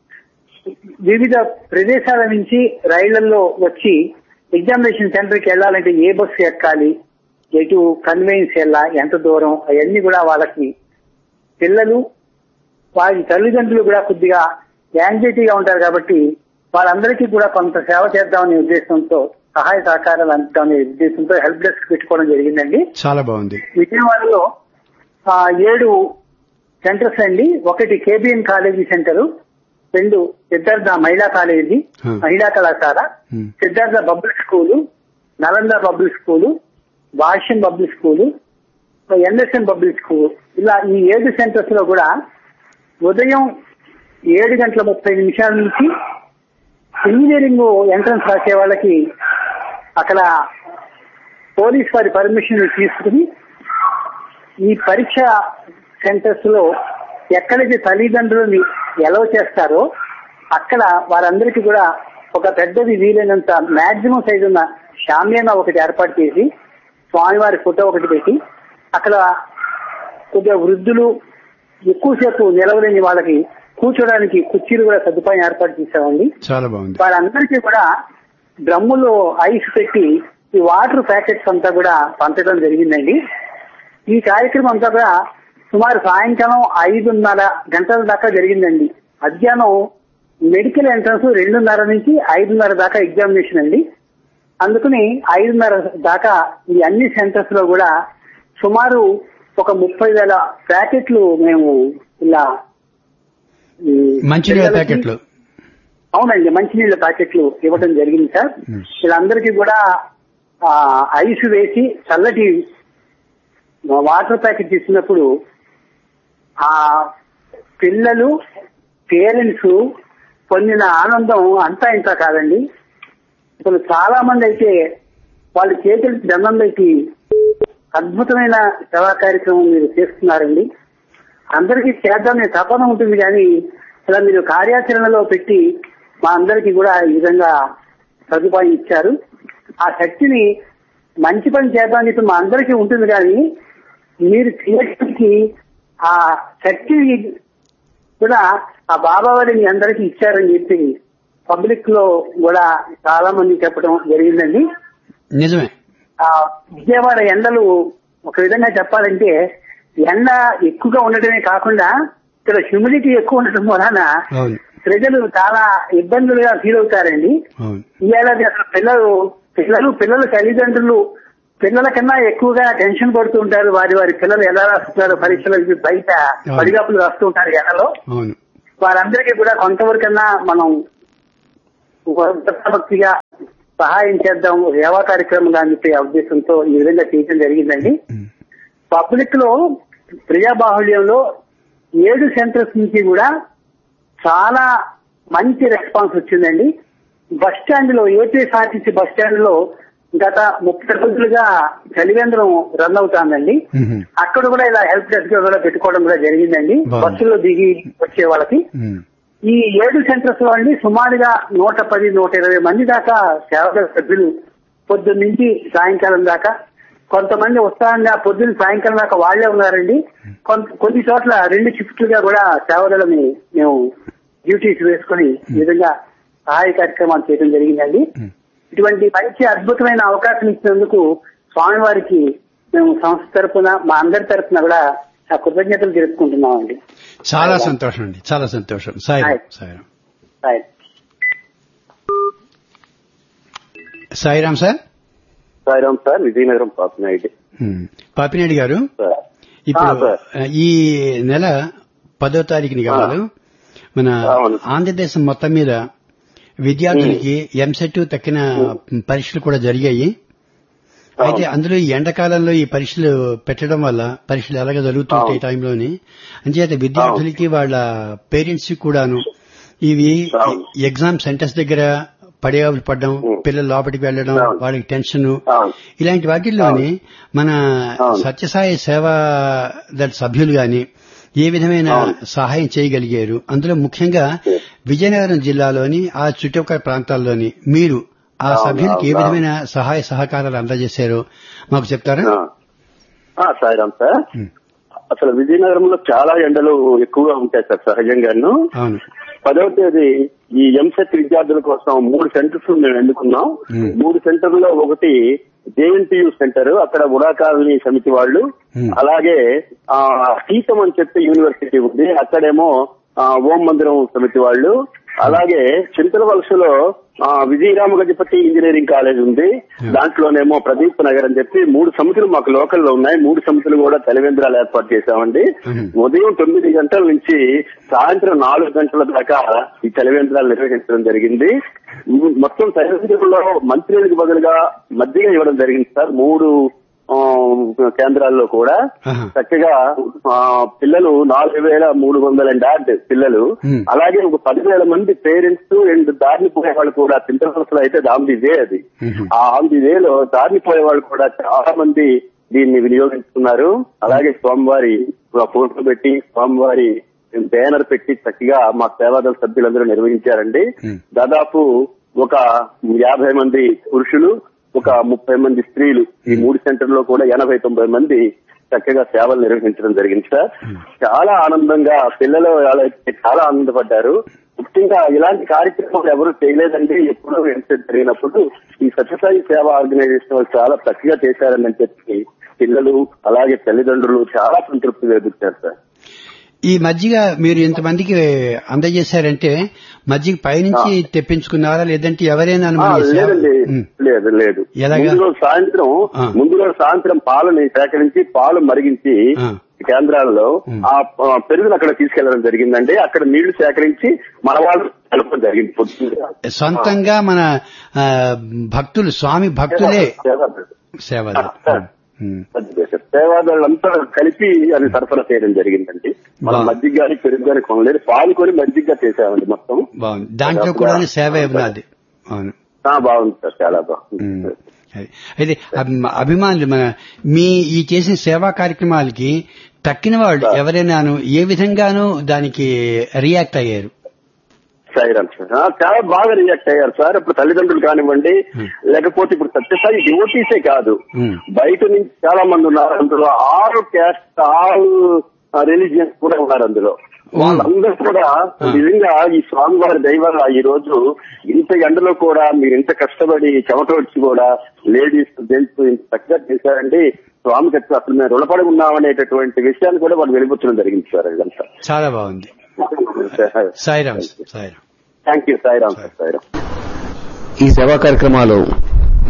F: వివిధ ప్రదేశాల నుంచి రైళ్లలో వచ్చి ఎగ్జామినేషన్ సెంటర్ కి వెళ్లాలంటే ఏ బస్సు ఎక్కాలి, ఎటు కన్వెన్స్ ఎలా, ఎంత దూరం, అవన్నీ కూడా వాళ్ళకి పిల్లలు వారి తల్లిదండ్రులు కూడా కొద్దిగా యాంగ్జైటీగా ఉంటారు కాబట్టి వాళ్ళందరికీ కూడా కొంత సేవ చేద్దామనే ఉద్దేశంతో, సహాయ సహకారాలు అందిద్దామనే ఉద్దేశంతో హెల్ప్ డెస్క్ పెట్టుకోవడం జరిగిందండి.
G: చాలా బాగుంది.
F: విజయవాడలో ఏడు సెంటర్స్ అండి. ఒకటి కేబిఎన్ కాలేజీ సెంటర్, రెండు సిద్ధార్థ మహిళా కాలేజీ మహిళా కళాశాల, Siddhartha public school, Nalanda public school, భాష్యం public school, NSM public school. ఇలా ఈ ఏడు సెంటర్స్ లో కూడా ఉదయం ఏడు గంటల ముప్పై నిమిషాల నుంచి ఇంజనీరింగ్ ఎంట్రన్స్ రాసే వాళ్ళకి అక్కడ పోలీస్ వారి పర్మిషన్ తీసుకుని ఈ పరీక్ష సెంటర్స్ లో ఎక్కడైతే తల్లిదండ్రులని ఎలవ చేస్తారో అక్కడ వారందరికీ కూడా ఒక పెద్దది వీలైనంత మాక్సిమం సైజు ఉన్న షామియానా ఒకటి ఏర్పాటు చేసి స్వామివారి ఫోటో ఒకటి పెట్టి అక్కడ కొద్దిగా వృద్ధులు ఎక్కువసేపు నిలవలేని వాళ్ళకి కూర్చోడానికి కుర్చీలు కూడా సదుపాయం ఏర్పాటు చేశామండి.
G: చాలా బాగుంది.
F: వాళ్ళందరికీ కూడా డ్రమ్ములో ఐస్ పెట్టి ఈ వాటర్ ప్యాకెట్స్ అంతా కూడా పంచడం జరిగిందండి. ఈ కార్యక్రమం అంతా కూడా సుమారు సాయంకాలం ఐదున్నర గంటల దాకా జరిగిందండి. మధ్యాహ్నం మెడికల్ ఎంట్రన్స్ రెండున్నర నుంచి ఐదున్నర దాకా ఎగ్జామినేషన్ అండి. అందుకని ఐదున్నర దాకా ఈ అన్ని సెంటర్స్ లో కూడా సుమారు ఒక ముప్పై వేల ప్యాకెట్లు మేము ఇలా
G: మంచినీళ్ళ ప్యాకెట్లు,
F: అవునండి, మంచినీళ్ళ ప్యాకెట్లు ఇవ్వడం జరిగింది సార్. వీళ్ళందరికీ కూడా ఐస్ వేసి చల్లటి వాటర్ ప్యాకెట్ ఇచ్చినప్పుడు ఆ పిల్లలు పేరెంట్స్ పొందిన ఆనందం అంతా ఇంత కాదండి. ఇప్పుడు చాలా మంది అయితే వాళ్ళ చేతులకి దండం పెట్టి అద్భుతమైన సేవా కార్యక్రమం మీరు చేస్తున్నారండి. అందరికీ చేద్దామనే తపన ఉంటుంది కానీ ఇలా మీరు కార్యాచరణలో పెట్టి మా అందరికీ కూడా ఈ విధంగా సదుపాయం ఇచ్చారు. ఆ శక్తిని మంచి పని చేద్దామని చెప్పి మా అందరికీ ఉంటుంది కానీ మీరు చేయడానికి ఆ శక్తి కూడా ఆ బాబా వారి మీ అందరికీ ఇచ్చారని చెప్పి పబ్లిక్ లో కూడా చాలా మంది చెప్పడం జరిగిందండి.
G: నిజమే.
F: ఆ విజయవాడ ఎండలు ఒక విధంగా చెప్పాలంటే ఎండ ఎక్కువగా ఉండటమే కాకుండా ఇక్కడ హ్యూమిడిటీ ఎక్కువ ఉండటం వలన ప్రజలు చాలా ఇబ్బందులుగా ఫీల్ అవుతారండి. ఈ ఏడాది అసలు పిల్లలు పిల్లలు పిల్లల తల్లిదండ్రులు పిల్లల కన్నా ఎక్కువగా టెన్షన్ పడుతూ ఉంటారు. వారి వారి పిల్లలు ఎలా రాస్తున్నారు పరీక్షలకు, బయట పడిగాపులు రాస్తూ ఉంటారు ఎండలో. వారందరికీ కూడా కొంతవరకన్నా మనం భక్తిగా సహాయం చేద్దాం, సేవా కార్యక్రమం అని చెప్పే ఉద్దేశంతో ఈ విధంగా చేయడం జరిగిందండి. పబ్లిక్ లో ప్రజాబాహుళ్యంలో ఏడు సెంటర్స్ నుంచి కూడా చాలా మంచి రెస్పాన్స్ వచ్చిందండి. బస్ స్టాండ్ లో ఏపీఎస్ఆర్టీసీ బస్ స్టాండ్ లో గత ముప్పై రోజులుగా చలివేంద్రం రన్ అవుతాందండి. అక్కడ కూడా ఇలా హెల్ప్ డెస్క్ కూడా పెట్టుకోవడం కూడా జరిగిందండి బస్సులో దిగి వచ్చే వాళ్ళకి. ఈ ఏడు సెంటర్స్ లో అండి సుమారుగా నూట పది నూట ఇరవై మంది దాకా సేవా సభ్యులు పొద్దున్న నుంచి సాయంకాలం దాకా, కొంతమంది ఉత్సాహంగా పొద్దున్న సాయంకాలం దాకా వాళ్లే ఉన్నారండి. కొన్ని చోట్ల రెండు షిఫ్ట్లుగా కూడా సేవలని మేము డ్యూటీస్ వేసుకుని ఈ విధంగా సహాయ కార్యక్రమాలు చేయడం జరిగిందండి. ఇటువంటి మంచి అద్భుతమైన అవకాశం ఇచ్చినందుకు స్వామివారికి మేము సంస్థ తరఫున మా అందరి తరఫున కూడా కృతజ్ఞతలు తెలుపుకుంటున్నామండి.
G: చాలా సంతోషం అండి, చాలా సంతోషం. సాయిరాం సాయిరాం సాయిరాం సార్.
H: సాయిరాం సార్, విజయనగరం పాపినాయుడు.
G: పాపినాయుడు గారు, ఇప్పుడు ఈ నెల పదో తారీఖుని కావాలి మన ఆంధ్రదేశం మొత్తం మీద విద్యార్థులకి ఎంసెట్ తక్కిన పరీక్షలు కూడా జరిగాయి. అయితే అందులో ఈ ఎండాకాలంలో ఈ పరీక్షలు పెట్టడం వల్ల పరీక్షలు ఎలాగ జరుగుతుంటాయి ఈ టైంలోని అంచేత విద్యార్థులకి వాళ్ళ పేరెంట్స్ కూడాను ఇవి ఎగ్జామ్ సెంటర్స్ దగ్గర పడేవాళ్ళు పడడం, పిల్లలు లోపలికి వెళ్లడం, వాళ్ళకి టెన్షన్, ఇలాంటి వాటిల్లోని మన సత్యసాయి సేవా దళ సభ్యులు గాని ఏ విధమైన సహాయం చేయగలిగారు? అందులో ముఖ్యంగా విజయనగరం జిల్లాలోని ఆ చుట్టుపక్కల ప్రాంతాల్లోని మీరు ఆ సభ్యులకి ఏ విధమైన సహాయ సహకారాలు అందజేశారో మాకు చెప్తారా?
H: సాయిరాం సార్, అసలు విజయనగరంలో చాలా ఎండలు ఎక్కువగా ఉంటాయి సార్ సహజంగాను. పదవ తేదీ ఈ ఎంసెట్ విద్యార్థుల కోసం మూడు సెంటర్స్ మేము ఎన్నుకున్నాం. మూడు సెంటర్లో ఒకటి జేఎన్టీయూ సెంటర్, అక్కడ ఉడా కాలనీ సమితి వాళ్ళు, అలాగే ఆ సీతం అని చెప్పి యూనివర్సిటీ ఉంది, అక్కడేమో ఓం మందిరం సమితి వాళ్ళు, అలాగే చింతల వలసలో విజయరామ గజపతి ఇంజనీరింగ్ కాలేజ్ ఉంది, దాంట్లోనేమో ప్రదీప్ నగర్ అని చెప్పి మూడు సమితులు మాకు లోకల్లో ఉన్నాయి. మూడు సమితులు కూడా చలివేంద్రాలు ఏర్పాటు చేశామండి. ఉదయం తొమ్మిది గంటల నుంచి సాయంత్రం నాలుగు గంటల దాకా ఈ చలివేంద్రాలు నిర్వహించడం జరిగింది. మొత్తం చలివేంద్రంలో మంచినీళ్ళకి బదులుగా మజ్జిగ ఇవ్వడం జరిగింది సార్. మూడు కేంద్రాల్లో కూడా చక్కగా పిల్లలు నాలుగు వేల మూడు వందల డాడ్ పిల్లలు, అలాగే ఒక పదివేల మంది పేరెంట్స్ అండ్ దారిని పోయే వాళ్ళు కూడా, చింతలసలు అయితే ఆన్ ది వే అది, ఆ ఆన్ ది వేలో దారిని పోయే వాళ్ళు కూడా చాలా మంది దీన్ని వినియోగించుకున్నారు. అలాగే స్వామివారి ఫోటో పెట్టి స్వామివారి బ్యానర్ పెట్టి చక్కగా మా సేవాదళ సభ్యులందరూ నిర్వహించారండి. దాదాపు ఒక యాభై మంది పురుషులు, ఒక ముప్పై మంది స్త్రీలు, ఈ మూడు సెంటర్ లో కూడా ఎనభై తొంభై మంది చక్కగా సేవలు నిర్వహించడం జరిగింది సార్. చాలా ఆనందంగా పిల్లలు చాలా ఆనందపడ్డారు. ముఖ్యంగా ఇలాంటి కార్యక్రమాలు ఎవరు చేయలేదండి. ఎప్పుడూ ఎంసెట్ జరిగినప్పుడు ఈ సత్యసాయి సేవా ఆర్గనైజేషన్ వాళ్ళు చాలా చక్కగా చేశారని చెప్పి పిల్లలు అలాగే తల్లిదండ్రులు చాలా సంతృప్తి వెలుగుతారు సార్.
G: ఈ మజ్జిగ మీరు ఇంతమందికి అందజేశారంటే మజ్జిగ పైనుంచి తెప్పించుకున్నారా, లేదంటే ఎవరైనా?
H: లేదండి, లేదు లేదు. ముందు రోజు సాయంత్రం ముందు రోజు సాయంత్రం పాలని సేకరించి పాలు మరిగించి కేంద్రాల్లో ఆ పెరుగును అక్కడ తీసుకెళ్లడం జరిగిందండి. అక్కడ నీళ్లు సేకరించి మన వాళ్ళు కలపడం జరిగింది.
G: సొంతంగా మన భక్తులు, స్వామి భక్తులే సేవ
H: సేవాదాళ్ళంతా కలిపి అది సరఫరా చేయడం జరిగిందండి. మనం మజ్జిగ గాని పెరుగు గాని కొనలేదు, పాలు కొని మజ్జిగగా చేసామండి మొత్తం.
G: దాంట్లో కూడా సేవ ఉన్నది.
H: బాగుంది సార్, చాలా బాగుంది.
G: అయితే అభిమానులు మన మీ ఈ చేసిన సేవా కార్యక్రమాలకి తక్కిన వాళ్ళు ఎవరైనాను ఏ విధంగానూ దానికి రియాక్ట్ అయ్యారు?
H: సాయిరామ్ సార్ చాలా బాగా రియాక్ట్ అయ్యారు సార్. ఇప్పుడు తల్లిదండ్రులు కానివ్వండి, లేకపోతే ఇప్పుడు సత్యసాయి డివోటీసే కాదు, బయట నుంచి చాలా మంది ఉన్నారు. అందులో ఆరు క్యాస్ట్ ఆరు రిలీజియన్స్ కూడా ఉన్నారు. అందులో వాళ్ళందరూ కూడా నిజంగా ఈ స్వామివారి దైవాల ఈ రోజు ఇంత ఎండలో కూడా మీరు ఇంత కష్టపడి చెమట వచ్చి కూడా లేడీస్ జెంట్స్ ఇంత చక్కగా చేశారండి. స్వామికి అసలు మేము రుణపడి ఉన్నామనేటటువంటి విషయాన్ని కూడా వాళ్ళు వెలిబుచ్చడం జరిగింది సార్. ఇదంతా
G: చాలా బాగుంది. Sairam Sairam
H: thank you Sairam Sairam.
A: ఈ సేవా కార్యక్రమాలు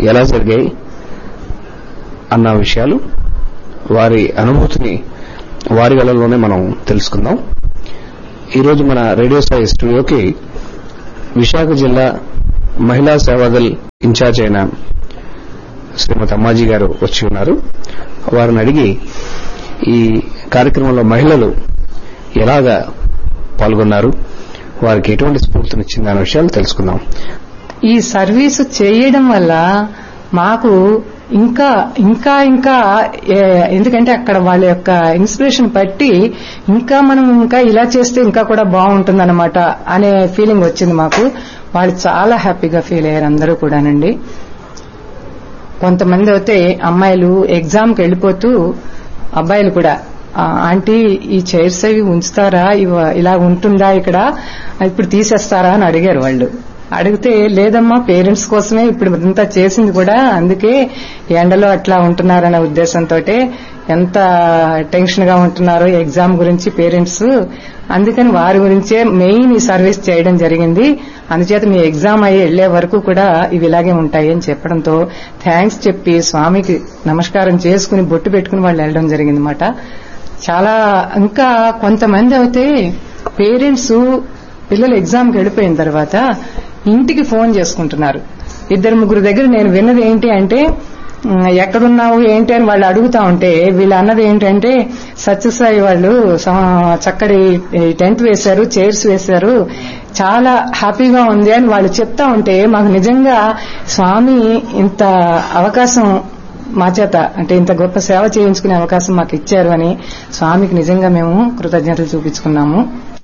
A: ఎలా జరిగాయి అన్న విషయాలు, వారి అనుభూతిని వారి గలలోనే మనం తెలుసుకుందాం. ఈరోజు మన రేడియో సాయి స్టూడియోకి విశాఖ జిల్లా మహిళా సేవాదల్ ఇన్ఛార్జ్ అయిన శ్రీమతి అమ్మాజీ గారు వచ్చి ఉన్నారు. వారిని అడిగి ఈ కార్యక్రమంలో మహిళలు ఎలాగా పాల్గొన్నారు, వారికి ఎటువంటి స్ఫూర్తినిచ్చింది అనే విషయాలు తెలుసుకుందాం.
I: ఈ సర్వీసు చేయడం వల్ల మాకు ఇంకా ఇంకా ఇంకా ఎందుకంటే అక్కడ వాళ్ళ యొక్క ఇన్స్పిరేషన్ బట్టి ఇంకా మనం ఇంకా ఇలా చేస్తే ఇంకా కూడా బాగుంటుందన్నమాట అనే ఫీలింగ్ వచ్చింది మాకు. వాళ్ళు చాలా హ్యాపీగా ఫీల్ అయ్యారు అందరూ కూడానండి. కొంతమంది అయితే అమ్మాయిలు ఎగ్జామ్కి వెళ్ళిపోతూ అబ్బాయిలు కూడా, ఆంటీ ఈ చైర్స్ అవి ఉంచుతారా, ఇలా ఉంటుందా ఇక్కడ, ఇప్పుడు తీసేస్తారా అని అడిగారు. వాళ్ళు అడిగితే లేదమ్మా పేరెంట్స్ కోసమే ఇప్పుడు ఇంత చేసింది కూడా, అందుకే ఎండలో అట్లా ఉంటున్నారనే ఉద్దేశంతో ఎంత టెన్షన్ గా ఉంటున్నారో ఎగ్జామ్ గురించి పేరెంట్స్, అందుకని వారి గురించే మెయిన్ ఈ సర్వీస్ చేయడం జరిగింది. అందుచేత మీ ఎగ్జామ్ అయ్యి వెళ్లే వరకు కూడా ఇవి ఇలాగే ఉంటాయి అని చెప్పడంతో థ్యాంక్స్ చెప్పి స్వామికి నమస్కారం చేసుకుని బొట్టు పెట్టుకుని వాళ్ళు వెళ్ళడం జరిగిందన్నమాట. చాలా ఇంకా కొంతమంది అయితే పేరెంట్స్ పిల్లలు ఎగ్జామ్కి వెళ్ళిపోయిన తర్వాత ఇంటికి ఫోన్ చేసుకుంటున్నారు. ఇద్దరు ముగ్గురు దగ్గర నేను విన్నది ఏంటి అంటే, ఎక్కడున్నావు ఏంటి అని వాళ్ళు అడుగుతా ఉంటే వీళ్ళు అన్నది ఏంటంటే, సత్యసాయి వాళ్ళు చక్కటి టెంట్ వేశారు, చైర్స్ వేశారు, చాలా హ్యాపీగా ఉంది అని వాళ్ళు చెప్తా ఉంటే మాకు నిజంగా స్వామి ఇంత అవకాశం మా చేత అంటే ఇంత గొప్ప సేవ చేయించుకునే అవకాశం మాకు ఇచ్చారు అని స్వామికి నిజంగా మేము కృతజ్ఞతలు చూపించుకున్నాము.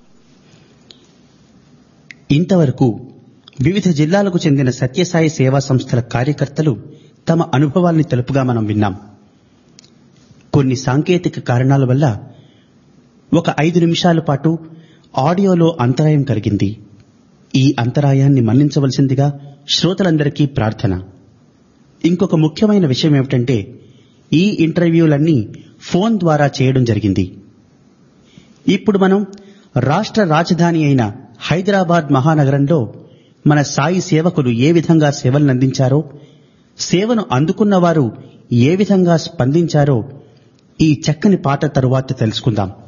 C: ఇంతవరకు వివిధ జిల్లాలకు చెందిన సత్యసాయి సేవా సంస్థల కార్యకర్తలు తమ అనుభవాల్ని తెలుపుగా మనం విన్నాం. కొన్ని సాంకేతిక కారణాల వల్ల ఒక ఐదు నిమిషాల పాటు ఆడియోలో అంతరాయం కలిగింది. ఈ అంతరాయాన్ని మన్నించవలసిందిగా శ్రోతలందరికీ ప్రార్థన. ఇంకొక ముఖ్యమైన విషయం ఏమిటంటే, ఈ ఇంటర్వ్యూలన్నీ ఫోన్ ద్వారా చేయడం జరిగింది. ఇప్పుడు మనం రాష్ట్ర రాజధాని అయిన హైదరాబాద్ మహానగరంలో మన సాయి సేవకులు ఏ విధంగా సేవలను అందించారో, సేవను అందుకున్న వారు ఏ విధంగా స్పందించారో ఈ చక్కని పాట తరువాత తెలుసుకుందాం.